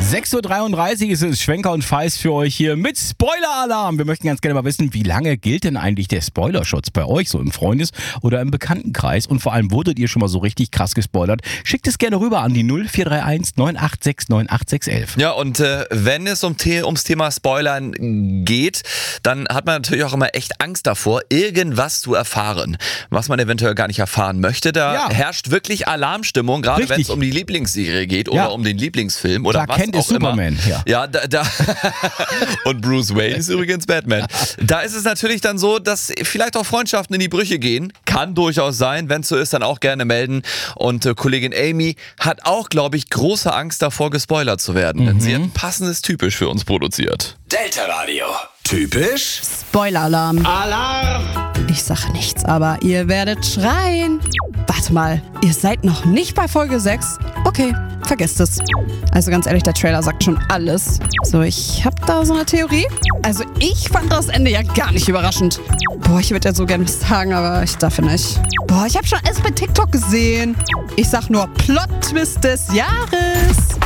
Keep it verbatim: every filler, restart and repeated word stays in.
sechs Uhr dreiunddreißig ist es, Schwenker und Feist für euch hier mit Spoiler-Alarm. Wir möchten ganz gerne mal wissen, wie lange gilt denn eigentlich der Spoilerschutz bei euch, so im Freundes- oder im Bekanntenkreis? Und vor allem, wurdet ihr schon mal so richtig krass gespoilert? Schickt es gerne rüber an die null vier drei eins neun acht sechs neun acht sechs eins eins. Ja, und äh, wenn es um The- ums Thema Spoilern geht, dann hat man natürlich auch immer echt Angst davor, irgendwas zu erfahren, was man eventuell gar nicht erfahren möchte. Da Ja. herrscht wirklich Alarmstimmung, gerade Richtig. wenn es um die Lieblingsserie geht oder Ja. um den Lieblingsfilm oder Clark was Kent auch ist Superman, immer. ja. Ja, da, da und Bruce Wayne ist übrigens Batman. Da ist es natürlich dann so, dass vielleicht auch Freundschaften in die Brüche gehen. Kann durchaus sein. Wenn es so ist, dann auch gerne melden. Und äh, Kollegin Amy hat auch, glaube ich, große Angst davor, gespoilert zu werden. Denn sie hat ein passendes Typisch für uns produziert. Delta Radio. Typisch? Spoiler-Alarm. Alarm! Ich sage nichts, aber ihr werdet schreien. Warte mal, ihr seid noch nicht bei Folge sechs? Okay, vergesst es. Also ganz ehrlich, der Trailer sagt schon alles. So, ich hab da so eine Theorie. Also ich fand das Ende ja gar nicht überraschend. Boah, ich würde ja so gerne was sagen, aber ich darf ja nicht. Boah, ich habe schon alles bei TikTok gesehen. Ich sag nur Plot-Twist des Jahres.